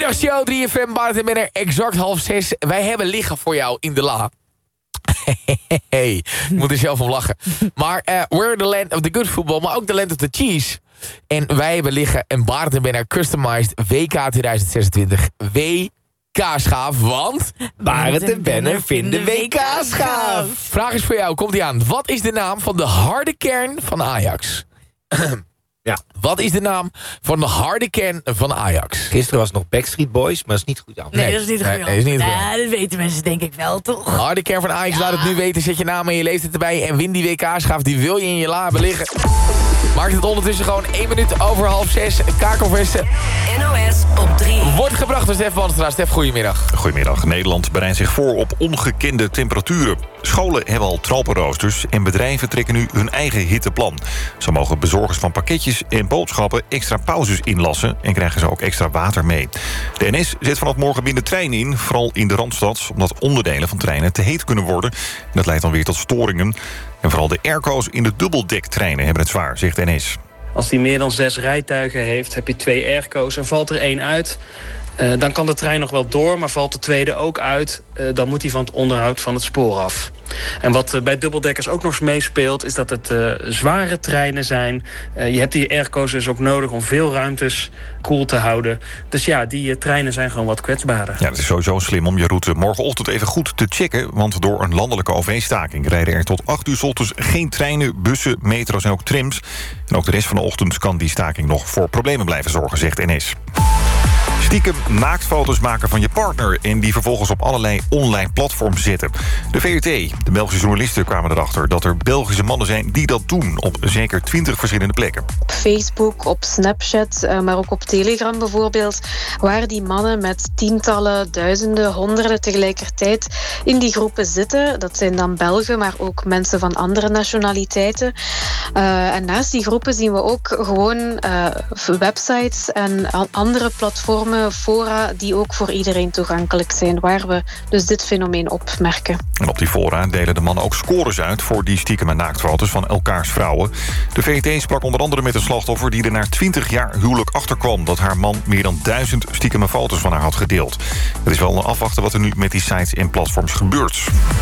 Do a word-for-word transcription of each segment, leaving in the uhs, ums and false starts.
Middagshow drie F M, Bart en Benner, exact half zes. Wij hebben liggen voor jou in de la. Hey, ik moet er zelf om lachen. Maar uh, we're the land of the good football, maar ook the land of the cheese. En wij hebben liggen een Bart en Benner Customized W K tweeduizend zesentwintig W K-schaaf, want Bart en Benner vinden W K-schaaf. Vraag is voor jou, komt die aan. Wat is de naam van de harde kern van Ajax? Ja. Wat is de naam van de harde kern van Ajax? Gisteren was het nog Backstreet Boys, maar dat is niet goed aan. Nee, nee, dat is niet goed. Nee, nee, is niet goed. Ja, dat weten mensen denk ik wel, toch? De harde kern van Ajax, ja. Laat het nu weten. Zet je naam en je leeftijd erbij en win die W K-schaaf. Die wil je in je la hebben liggen. Maakt het ondertussen gewoon één minuut over half zes. Kakelvesten. N O S op drie. Wordt gebracht door Stef Banstra. Stef, goedemiddag. Goedemiddag. Nederland bereidt zich voor op ongekende temperaturen. Scholen hebben al tropenroosters en bedrijven trekken nu hun eigen hitteplan. Zo mogen bezorgers van pakketjes en boodschappen extra pauzes inlassen en krijgen ze ook extra water mee. De N S zet vanaf morgen minder treinen in, vooral in de Randstad, omdat onderdelen van treinen te heet kunnen worden. En dat leidt dan weer tot storingen. En vooral de airco's in de dubbeldek-treinen hebben het zwaar, zegt de N S. Als die meer dan zes rijtuigen heeft, heb je twee airco's en valt er één uit, Uh, dan kan de trein nog wel door, maar valt de tweede ook uit, Uh, dan moet hij van het onderhoud van het spoor af. En wat uh, bij dubbeldekkers ook nog eens meespeelt, is dat het uh, zware treinen zijn. Uh, je hebt die airco's dus ook nodig om veel ruimtes koel te houden. Dus ja, die uh, treinen zijn gewoon wat kwetsbaarder. Ja, het is sowieso slim om je route morgenochtend even goed te checken, want door een landelijke O V-staking rijden er tot acht uur 's ochtends geen treinen, bussen, metro's en ook trams. En ook de rest van de ochtend kan die staking nog voor problemen blijven zorgen, zegt N S. Stiekem naaktfoto's maken van je partner en die vervolgens op allerlei online platforms zetten. De V R T, de Belgische journalisten, kwamen erachter dat er Belgische mannen zijn die dat doen op zeker twintig verschillende plekken. Op Facebook, op Snapchat, maar ook op Telegram bijvoorbeeld, waar die mannen met tientallen, duizenden, honderden tegelijkertijd in die groepen zitten. Dat zijn dan Belgen, maar ook mensen van andere nationaliteiten. Uh, en naast die groepen zien we ook gewoon uh, websites en andere platformen, fora die ook voor iedereen toegankelijk zijn, waar we dus dit fenomeen opmerken. En op die fora delen de mannen ook scores uit voor die stiekeme naaktfoto's van elkaars vrouwen. De V R T sprak onder andere met een slachtoffer die er na twintig jaar huwelijk achterkwam dat haar man meer dan duizend stiekeme foto's van haar had gedeeld. Het is wel een afwachten wat er nu met die sites en platforms gebeurt.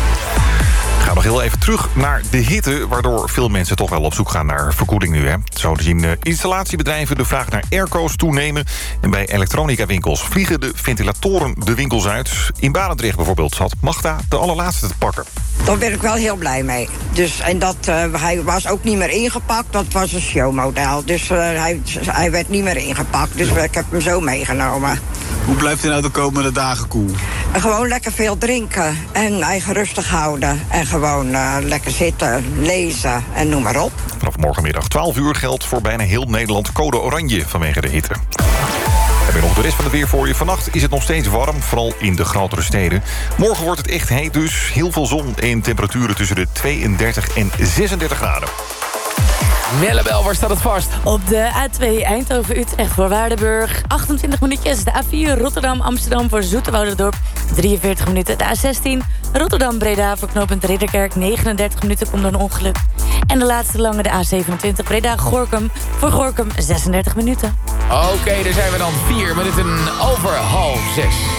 We gaan nog heel even terug naar de hitte, waardoor veel mensen toch wel op zoek gaan naar verkoeling nu. Hè. Zo zien uh, installatiebedrijven de vraag naar airco's toenemen. En bij elektronica-winkels vliegen de ventilatoren de winkels uit. In Barendrecht bijvoorbeeld zat Magda de allerlaatste te pakken. Daar ben ik wel heel blij mee. Dus, en dat, uh, hij was ook niet meer ingepakt, dat was een showmodel. Dus uh, hij, hij werd niet meer ingepakt, dus ik heb hem zo meegenomen. Hoe blijft hij nou de komende dagen koel? En gewoon lekker veel drinken en eigen rustig houden. En gewoon uh, lekker zitten, lezen en noem maar op. Vanaf morgenmiddag twaalf uur geldt voor bijna heel Nederland code oranje vanwege de hitte. Hebben we nog de rest van het weer voor je. Vannacht is het nog steeds warm, vooral in de grotere steden. Morgen wordt het echt heet dus. Heel veel zon en temperaturen tussen de tweeëndertig en zesendertig graden. Mellebel, waar staat het vast? Op de A twee Eindhoven-Utrecht voor Waardenburg. achtentwintig minuutjes. De A vier Rotterdam-Amsterdam voor Zoeterwouderdorp. drieënveertig minuten. De A zestien Rotterdam-Breda voor knooppunt Ridderkerk. negenendertig minuten komt een ongeluk. En de laatste lange de A zevenentwintig Breda-Gorinchem voor Gorinchem zesendertig minuten. Oké, okay, daar zijn we dan vier minuten over half zes.